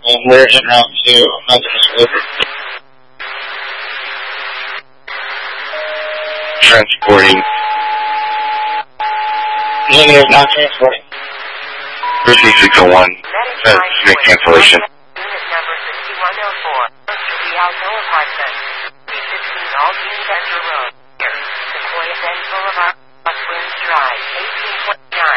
And we're en route to Mountain. Transporting. Negative, not transporting. 3601. Make cancellation.